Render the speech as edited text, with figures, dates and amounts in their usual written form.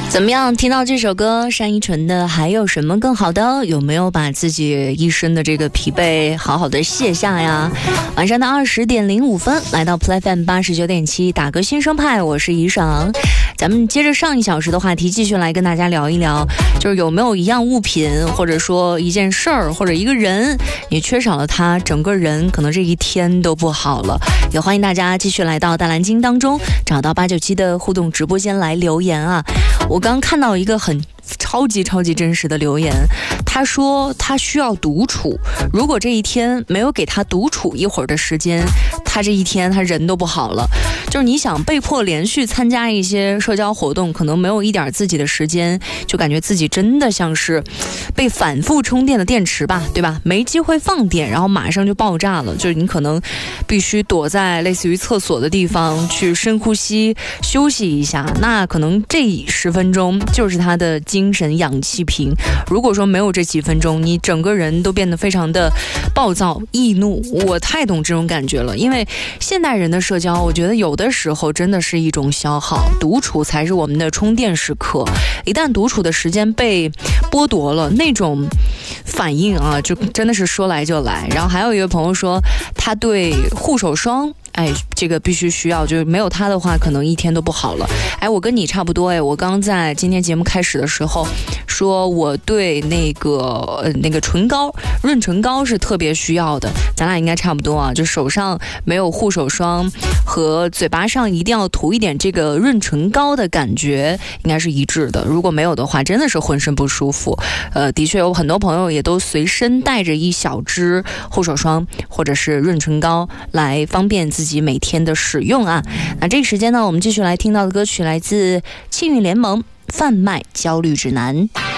怎么样？听到这首歌，单依纯的《还有什么更好的》，有没有把自己一身的这个疲惫好好的卸下呀？晚上的20点05分，来到 Play FM 89.7，打歌新生派，我是怡爽。咱们接着上一小时的话题，继续来跟大家聊一聊，就是有没有一样物品，或者说一件事儿，或者一个人，你缺少了它，整个人可能这一天都不好了。也欢迎大家继续来到大蓝鲸当中，找到897的互动直播间来留言啊。我刚看到一个很超级真实的留言，他说他需要独处，如果这一天没有给他独处一会儿的时间，他这一天他人都不好了。就是你想被迫连续参加一些社交活动，可能没有一点自己的时间，就感觉自己真的像是被反复充电的电池吧，对吧？没机会放电，然后马上就爆炸了。就是你可能必须躲在类似于厕所的地方去深呼吸休息一下，那可能这10分钟就是他的精神氧气瓶。如果说没有这几分钟，你整个人都变得非常的暴躁易怒。我太懂这种感觉了，因为现代人的社交，我觉得有的时候真的是一种消耗，独处才是我们的充电时刻。一旦独处的时间被剥夺了，那种反应啊，就真的是说来就来。然后还有一位朋友说，他对护手霜，这个必须需要，就是没有它的话，可能一天都不好了。我跟你差不多，我刚在今天节目开始的时候说，我对那个唇膏，润唇膏是特别需要的。咱俩应该差不多啊，就手上没有护手霜和嘴巴上一定要涂一点这个润唇膏的感觉，应该是一致的。如果没有的话，真的是浑身不舒服。的确有很多朋友也都随身带着一小支护手霜或者是润唇膏，来方便自己每天的使用啊。那这个时间呢，我们继续来听到的歌曲来自庆运联盟，贩卖焦虑指南。